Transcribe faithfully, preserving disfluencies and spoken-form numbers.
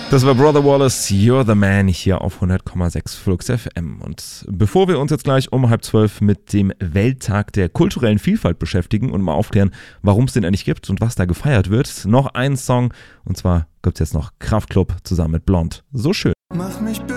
Das war Brother Wallace, You're the Man, hier auf hundert Komma sechs Flux F M. Und bevor wir uns jetzt gleich um halb zwölf mit dem Welttag der kulturellen Vielfalt beschäftigen und mal aufklären, warum es den eigentlich gibt und was da gefeiert wird, noch einen Song. Und zwar gibt es jetzt noch Kraftklub zusammen mit Blond. So schön. Mach mich